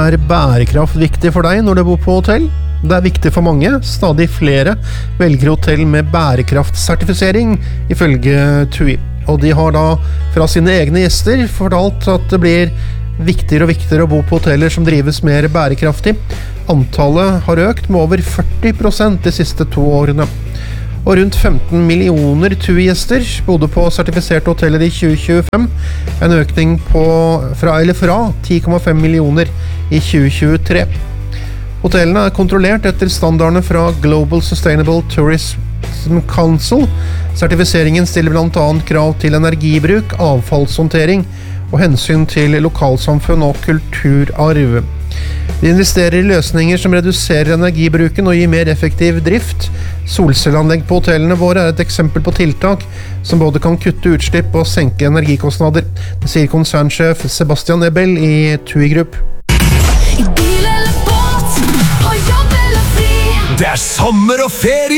bærekraft viktig for deg når du bor på hotell? Det viktig for mange. Stadig flere velger hotell med bærekraftsertifisering, ifølge TUI. Og de har da fra sine egne gjester fortalt at det blir viktigere og viktigere å bo på hoteller som drives mer bærekraftig. Antallet har økt med over 40% de siste 2 årene. Og rundt 15 millioner TUI-gjester bodde på sertifiserte hoteller i 2025, en økning fra 10,5 millioner i 2023. Hotellene kontrollert etter standardene fra Global Sustainable Tourism Council. Sertifiseringen stiller blant annet krav til energibruk, avfallshåndtering og hensyn til lokalsamfunn og kulturarv. De investerer i løsninger som reduserer energibruken og gir mer effektiv drift. Solcelleanlegg på hotellene våre et eksempel på tiltak som både kan kutte utslipp og senke energikostnader. Det sier konsernsjef Sebastian Ebel i TUI Group. Det sommer og ferie!